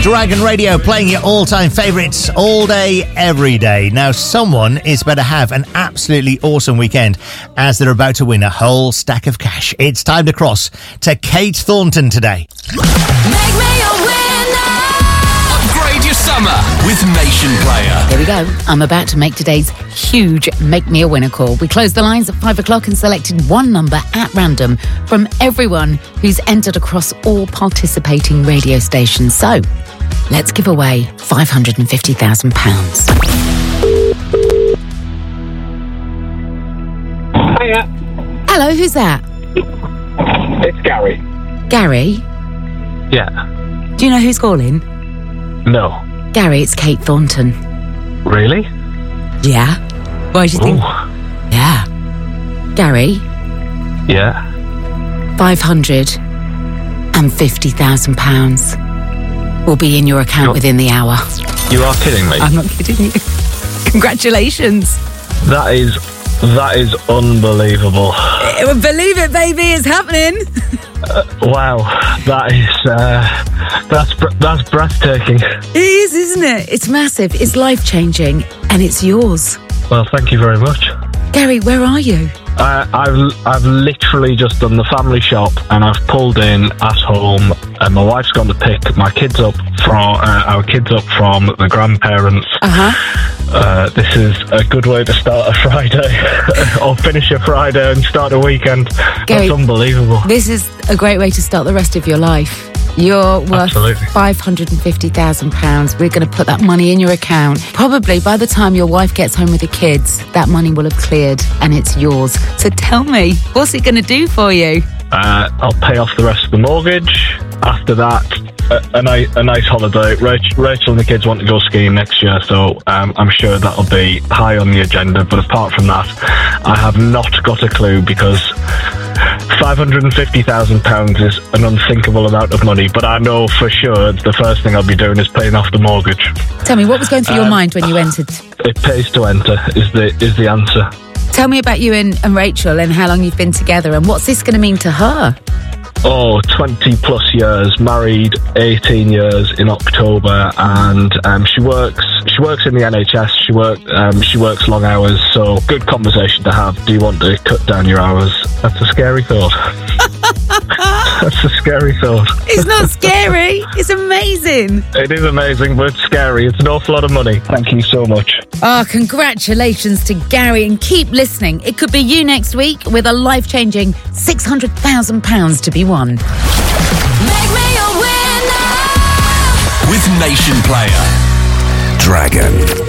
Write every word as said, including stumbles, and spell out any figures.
Dragon Radio, playing your all-time favourites all day, every day. Now, someone is about to have an absolutely awesome weekend as they're about to win a whole stack of cash. It's time to cross to Kate Thornton today. Make me a winner. Upgrade your summer with Nation Player. Here we go. I'm about to make today's huge Make Me a Winner call. We closed the lines at five o'clock and selected one number at random from everyone who's entered across all participating radio stations. So, let's give away five hundred fifty thousand pounds. Hiya. Hello, who's that? It's Gary. Gary? Yeah. Do you know who's calling? No. Gary, it's Kate Thornton. Really? Yeah? Why do you think? Ooh. Yeah. Gary, Yeah. five hundred fifty thousand pounds will be in your account You're- within the hour. You are kidding me. I'm not kidding you. Congratulations. That is that is unbelievable. Believe it, baby, it's happening. Wow. That is uh, that's br- that's breathtaking. It is, isn't it? It's massive, it's life-changing, and it's yours. Well, thank you very much. Gary, where are you? Uh, I've I've literally just done the family shop, and I've pulled in at home, and my wife's gone to pick my kids up from uh, our kids up from the grandparents. Uh-huh. Uh, this is a good way to start a Friday, or finish a Friday and start a weekend. Gary, That's unbelievable. This is a great way to start the rest of your life. You're worth Absolutely. five hundred fifty thousand pounds. We're going to put that money in your account. Probably by the time your wife gets home with the kids, that money will have cleared and it's yours. So tell me, what's it going to do for you? Uh, I'll pay off the rest of the mortgage. After that, a, a, nice, a nice holiday. Rachel, Rachel and the kids want to go skiing next year, so um, I'm sure that'll be high on the agenda. But apart from that, I have not got a clue, because five hundred fifty thousand pounds is an unthinkable amount of money. But I know for sure the first thing I'll be doing is paying off the mortgage. Tell me, what was going through your Um, mind when you entered? It pays to enter is the is the answer. Tell me about you and, and Rachel and how long you've been together and what's this going to mean to her? Oh, twenty plus years, married eighteen years in October, and um, she works she works in the N H S, she work um, she works long hours, so good conversation to have. Do you want to cut down your hours? That's a scary thought. That's a scary thought. It's not scary, it's amazing. It is amazing, but it's scary. It's an awful lot of money. Thank you so much. Oh, congratulations to Gary, and keep listening. It could be you next week with a life-changing six hundred thousand pounds to be won. Make me a winner. With Nation Player. Dragon.